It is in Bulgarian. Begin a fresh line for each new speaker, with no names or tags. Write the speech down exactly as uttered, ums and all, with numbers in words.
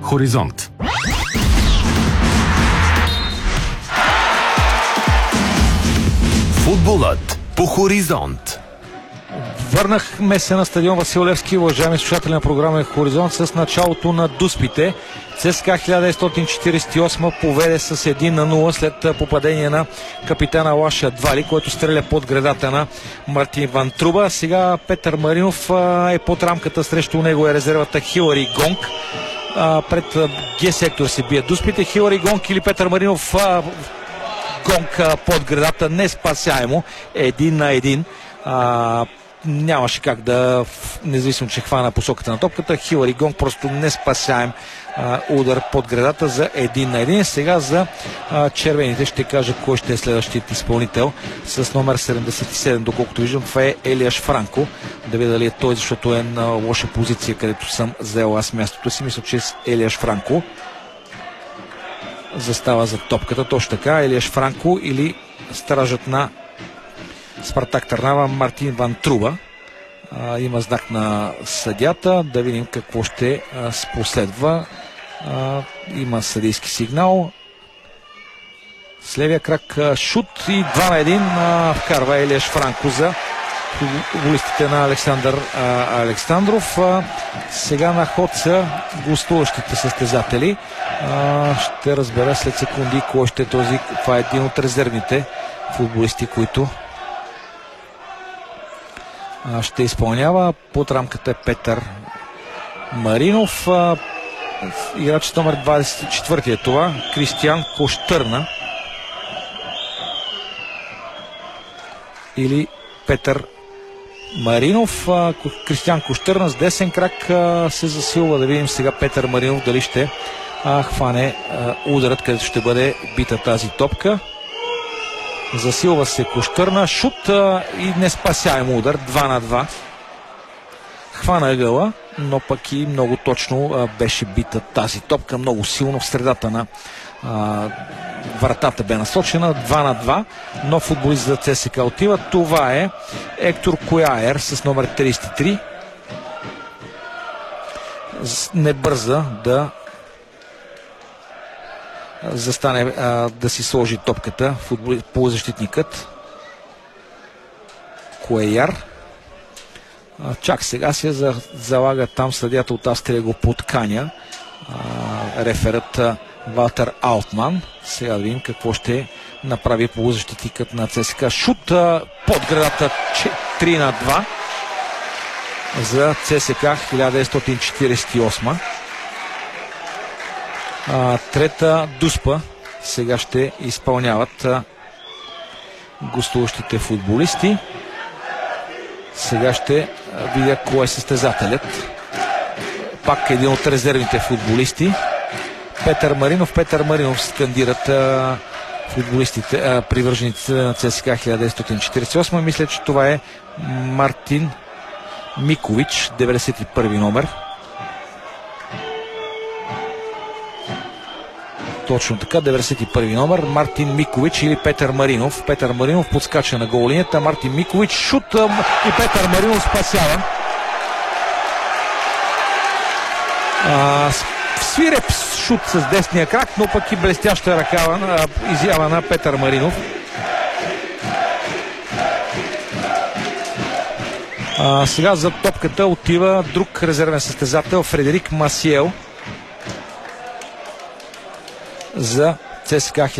Хоризонт. Футболът по Хоризонт.
Върнахме се на стадион Васил Левски, уважаеми слушатели на програма Хоризонт, с началото на дуспите. ЦСКА хиляда деветстотин четиридесет и осма поведе с едно на нула след попадение на капитана Лаша Двали, който стреля под гредата на Мартин Ван Труба. Сега Петър Маринов е под рамката, срещу него е резервата Хилари Гонг. Пред Г сектор се бият дуспите. Хилари Гонг или Петър Маринов. Гонг под гредата, не спасяемо, един на един. А, нямаше как да, независимо че хвана посоката на топката, Хилари Гонг просто не спасяем а, удар под гредата за един на един. Сега за а, червените ще кажа кой ще е следващият изпълнител с номер седемдесет и седем, доколкото виждам. Това е Елиаш Франко. Да видя дали е той, защото е на лоша позиция, където съм взел аз мястото си. Мисля, че е Елиаш Франко застава за топката. Точно така, Елиаш Франко или стражът на Спартак Търнава Мартин Ван Труба. А, има знак на съдята. Да видим какво ще а, последва. А, има съдийски сигнал. С левия крак а, шут и два на един а, вкарва Елиаш Франко за футболистите на Александър а, Александров. А, сега на ход са гостуващите състезатели. А, ще разбера след секунди кой ще е този. Това е един от резервните футболисти, които а, ще изпълнява. Под рамката е Петър Маринов. А, играчът номер двадесет и четвърти е това. Кристиян Кощърна или Петър Маринов. Кристиян Кощърна с десен крак а, се засилва. Да видим сега Петър Маринов дали ще а, хване а, ударът, където ще бъде бита тази топка. Засилва се Кощърна. Шут а, и неспасяем удар. два на два. Хвана ъгъла, но пък и много точно а, беше бита тази топка. Много силно в средата на а, вратата бе насочена. два на два. Нов футболист за ЦСКА отива. Това е Ектор Кояер с номер тридесет и три. Не бърза да застане, а, да си сложи топката полузащитникът Кояер. А, чак сега се залага там, съдията от Австрия го подканя. А, реферът Валтер Алтман. Сега да видим какво ще направи полузащитникът на ЦСКА. Шут под градата три на два за ЦСКА хиляда деветстотин четиридесет и осма. А, трета дуспа сега ще изпълняват а, гостуващите футболисти. Сега ще видя кой е състезателят. Пак един от резервните футболисти. Петър Маринов. Петър Маринов скандират а, футболистите, а, привържениците на ЦСКА хиляда деветстотин четиридесет и осма. Мисля, че това е Мартин Микович, деветдесет и първи номер. Точно така, деветдесет и първи номер. Мартин Микович или Петър Маринов. Петър Маринов подскача на голинията. Мартин Микович шут и Петър Маринов спасява. А, свиреп шут с десния крак, но пък и блестяща ръкава, изява на Петър Маринов. А, сега за топката отива друг резервен състезател, Фредерик Масиел за ЦСКА